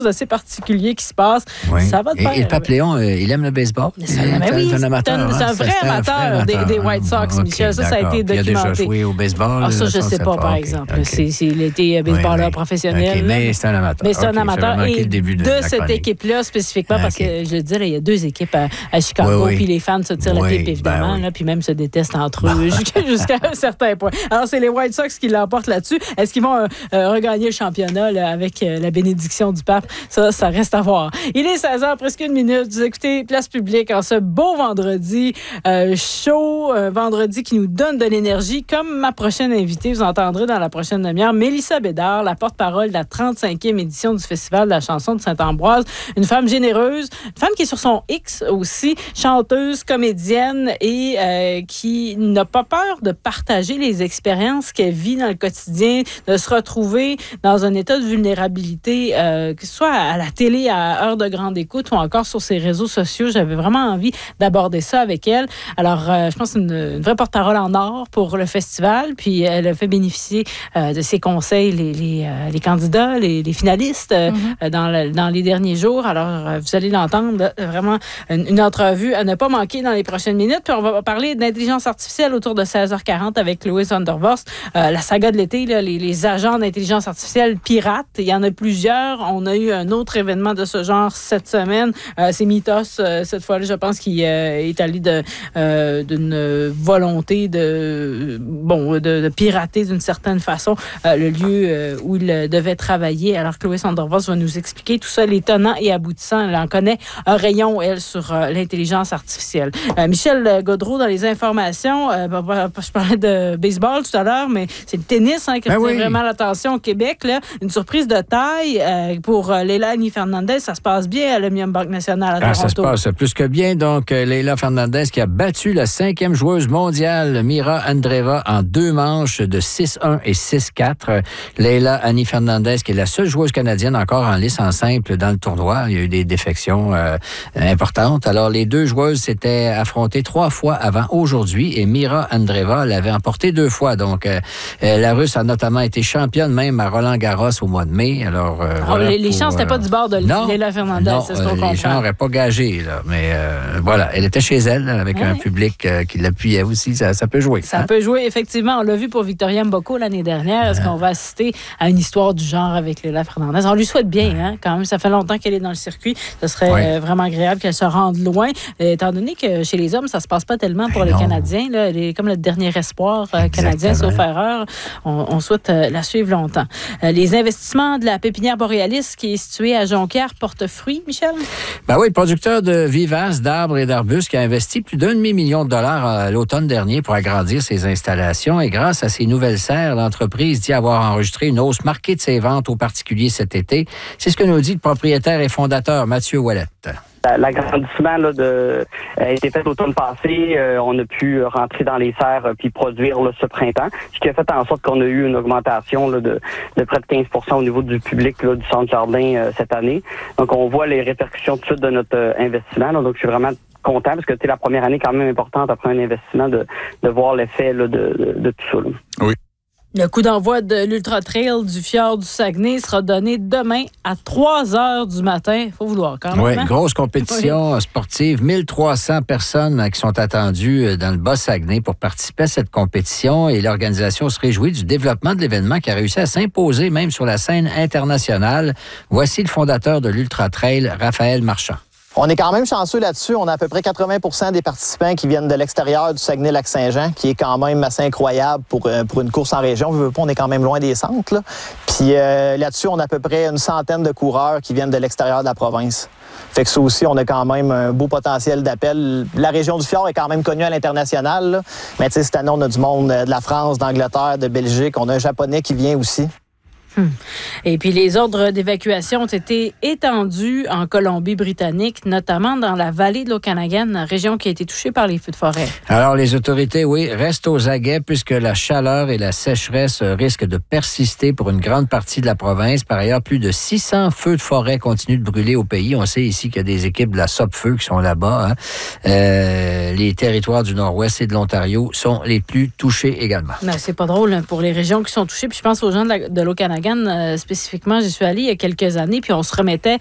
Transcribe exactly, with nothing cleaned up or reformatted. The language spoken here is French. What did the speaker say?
assez particulier qui se passe. Oui. Ça va de et, pair. et le Papléon, euh, il aime le baseball? C'est un, ben oui, un amateur. C'est un, c'est un hein? vrai C'est amateur, un vrai des, amateur, des White Sox, hein? Michel. Okay, ça, ça a été Puis documenté. Il a déjà joué au baseball? Ah, ça, je ne sais pas, par okay, exemple. Okay. C'est, c'est, il a été baseballeur oui, oui. professionnel. Okay, mais c'est un amateur. Mais c'est okay, un amateur. Et le début de, de, de cette chronique. équipe-là, spécifiquement, okay. parce que, je le dis, là, il y a deux équipes à, à Chicago, oui, oui. puis les fans se tirent oui, la pipe, évidemment, ben oui. là, puis même se détestent entre eux jusqu'à, jusqu'à un certain point. Alors, c'est les White Sox qui l'emportent là-dessus. Est-ce qu'ils vont euh, euh, regagner le championnat là, avec euh, la bénédiction du pape? Ça, ça reste à voir. Il est seize heures, presque une minute. Vous écoutez Place Publique en ce beau vendredi euh, chaud, un vendredi qui nous donne de l'énergie. Comme ma prochaine invitée, vous entendrez dans la prochaine demi-heure, Mélissa Bédard, la porte-parole de la trente-cinquième édition du Festival de la chanson de Saint-Ambroise. Une femme généreuse, une femme qui est sur son X aussi, chanteuse, comédienne et euh, qui n'a pas peur de partager les expériences qu'elle vit dans le quotidien, de se retrouver dans un état de vulnérabilité, euh, que ce soit à la télé, à heure de grande écoute ou encore sur ses réseaux sociaux. J'avais vraiment envie d'aborder ça avec elle. Alors, euh, je pense que c'est une, une vraie porte-parole en or pour le festival. Puis, elle a fait bénéficier euh, de ses conseils les, les, euh, les candidats, les, les finalistes euh, mm-hmm. dans, le, dans les derniers jours. Alors, euh, vous allez l'entendre, là, vraiment une, une entrevue à ne pas manquer dans les prochaines minutes. Puis, on va parler d'intelligence artificielle autour de seize heures quarante avec Louis Vandervorst. Euh, la saga de l'été, là, les, les agents d'intelligence artificielle pirates. Il y en a plusieurs. On a eu un autre événement de ce genre cette semaine. Euh, c'est Mythos, euh, cette fois-là, je pense qu'il euh, est allé de, euh, d'une volonté de, bon, de, de pirater d'une certaine façon euh, le lieu euh, où il devait travailler. Alors, Chloé Vandervorst va nous expliquer tout ça, les tenants et aboutissants. Elle en connaît un rayon, elle, sur euh, l'intelligence artificielle. Euh, Michel Gaudreault, dans les informations, euh, je parlais de baseball tout à l'heure, mais c'est le tennis hein, qui ben retient oui. vraiment l'attention au Québec. Là. Une surprise de taille euh, pour euh, Leilani Fernandez. Ça se passe bien à l'Omnium Bank National à ah, Toronto. Ça se passe plus que bien. Donc, euh, Leila Fernandez qui a battu la cinquième joueuse mondiale, Mira Andreeva, en deux manches de six un et six quatre. Leila Annie Fernandez, qui est la seule joueuse canadienne encore en lice en simple dans le tournoi. Il y a eu des défections euh, importantes. Alors, les deux joueuses s'étaient affrontées trois fois avant aujourd'hui et Mira Andreeva l'avait emporté deux fois. Donc, euh, la Russe a notamment été championne même à Roland-Garros au mois de mai. Alors, euh, Alors voilà les, les pour, chances n'étaient pas du bord de non, Leila Fernandez, non, c'est ce qu'on euh, comprend. Les gens n'auraient pas gagé, là. Mais euh, voilà, elle était chez elle avec ouais. un public euh, qui l'appuyait aussi. Ça, ça peut jouer. Ça hein? peut jouer, effectivement. On l'a vu pour Victoria Mboko l'année dernière. Est-ce qu'on va assister à une histoire du genre avec Leila Fernandez? On lui souhaite bien, hein, quand même. Ça fait longtemps qu'elle est dans le circuit. Ce serait ouais. euh, vraiment agréable qu'elle se rende loin. Euh, étant donné que chez les hommes, ça se passe pas tellement pour ben les non. Canadiens. Là. Elle est comme le dernier espoir euh, canadien, sauf erreur. On, on souhaite euh, la suivre longtemps. Euh, les investissements de la pépinière Borealis, qui est située à Jonquière, portent fruit, Michel? Ben oui, le producteur de vivaces, d'arbres et d'arbustes qui a investi plus d'un demi-million de dollars à l'automne dernier pour agrandir ses installations. Et grâce à ces nouvelles serres, l'entreprise dit avoir enregistré une hausse marquée de ses ventes aux particuliers cet été. C'est ce que nous dit le propriétaire et fondateur Mathieu Ouellette. L'agrandissement là, de, a été fait l'automne passé. Euh, on a pu rentrer dans les serres euh, puis produire là, ce printemps, ce qui a fait en sorte qu'on a eu une augmentation là, de, de près de quinze pour cent au niveau du public là, du centre jardin euh, cette année. Donc, on voit les répercussions tout de suite de notre euh, investissement. Là. Donc, je suis vraiment content parce que c'est la première année quand même importante après un investissement de, de voir l'effet là, de, de, de tout ça. Là. Oui. Le coup d'envoi de l'Ultra Trail du fjord du Saguenay sera donné demain à trois heures du matin. Il faut vouloir quand même. Oui, hein? grosse compétition oui. sportive. mille trois cents personnes qui sont attendues dans le Bas-Saguenay pour participer à cette compétition et l'organisation se réjouit du développement de l'événement qui a réussi à s'imposer même sur la scène internationale. Voici le fondateur de l'Ultra Trail, Raphaël Marchand. On est quand même chanceux là-dessus. On a à peu près quatre-vingts pour cent des participants qui viennent de l'extérieur du Saguenay-Lac-Saint-Jean, qui est quand même assez incroyable pour, euh, pour une course en région. On est quand même loin des centres. Là. Puis euh, là-dessus, on a à peu près une centaine de coureurs qui viennent de l'extérieur de la province. Fait que ça aussi, on a quand même un beau potentiel d'appel. La région du Fjord est quand même connue à l'international. Là. Mais tu sais, cette année, on a du monde de la France, d'Angleterre, de Belgique. On a un Japonais qui vient aussi. Hum. Et puis, les ordres d'évacuation ont été étendus en Colombie-Britannique, notamment dans la vallée de l'Okanagan, région qui a été touchée par les feux de forêt. Alors, les autorités, oui, restent aux aguets puisque la chaleur et la sécheresse risquent de persister pour une grande partie de la province. Par ailleurs, plus de six cents feux de forêt continuent de brûler au pays. On sait ici qu'il y a des équipes de la Sopfeu qui sont là-bas. Hein. Euh, les territoires du Nord-Ouest et de l'Ontario sont les plus touchés également. Ben, c'est pas drôle hein, pour les régions qui sont touchées. Puis je pense aux gens de, la, de l'Okanagan Okanagan, euh, spécifiquement, j'y suis allée il y a quelques années, puis on se remettait